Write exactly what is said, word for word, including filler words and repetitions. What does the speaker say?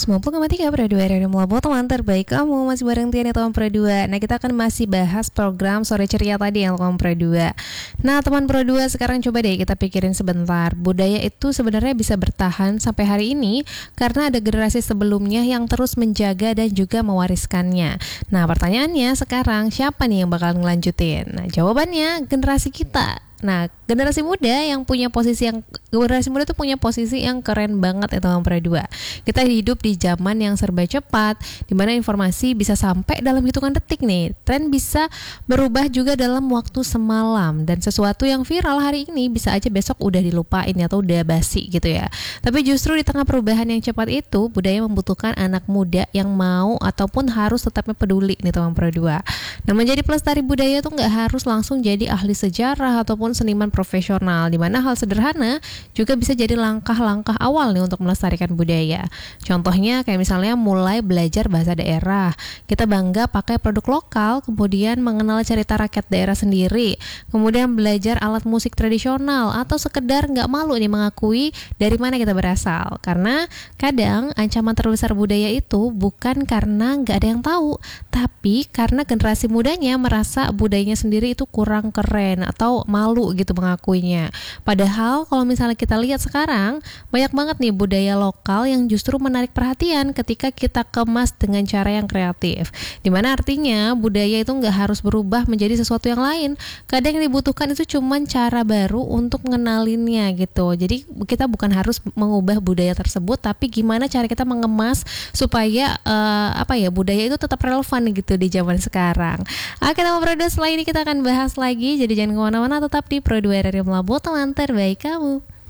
sembilan puluh koma tiga Pro dua Radio Melabu, teman terbaik kamu. Masih bareng Tiani teman Pro dua. Nah, kita akan masih bahas program Sore Ceria tadi yang teman Pro dua. Nah, teman Pro dua, sekarang coba deh kita pikirin sebentar. Budaya itu sebenarnya bisa bertahan sampai hari ini karena ada generasi sebelumnya yang terus menjaga dan juga mewariskannya. Nah, pertanyaannya sekarang, siapa nih yang bakal ngelanjutin? Nah, jawabannya generasi kita. Nah, generasi muda yang punya posisi yang generasi muda itu punya posisi yang keren banget ya teman Pro dua. Kita hidup di zaman yang serba cepat, di mana informasi bisa sampai dalam hitungan detik nih. Tren bisa berubah juga dalam waktu semalam, dan sesuatu yang viral hari ini bisa aja besok udah dilupain atau udah basi gitu ya. Tapi justru di tengah perubahan yang cepat itu, budaya membutuhkan anak muda yang mau ataupun harus tetapnya peduli nih teman Pro dua. Nah, menjadi pelestari budaya itu nggak harus langsung jadi ahli sejarah ataupun seniman profesional, di mana hal sederhana juga bisa jadi langkah-langkah awal nih untuk melestarikan budaya. Contohnya kayak misalnya mulai belajar bahasa daerah, kita bangga pakai produk lokal, kemudian mengenal cerita rakyat daerah sendiri, kemudian belajar alat musik tradisional, atau sekedar nggak malu nih mengakui dari mana kita berasal. Karena kadang ancaman terbesar budaya itu bukan karena nggak ada yang tahu, tapi karena generasi mudanya merasa budayanya sendiri itu kurang keren atau malu gitu mengakuinya. Padahal kalau misalnya kita lihat sekarang, banyak banget nih budaya lokal yang justru menarik perhatian ketika kita kemas dengan cara yang kreatif. Dimana artinya budaya itu nggak harus berubah menjadi sesuatu yang lain. Kadang yang dibutuhkan itu cuma cara baru untuk mengenalinnya gitu. Jadi kita bukan harus mengubah budaya tersebut, tapi gimana cara kita mengemas supaya uh, apa ya budaya itu tetap relevan gitu di zaman sekarang. Oke, teman Pro dua, setelah ini kita akan bahas lagi. Jadi jangan kemana-mana, tetap di Pro dua Radio Melabu, teman terbaik kamu.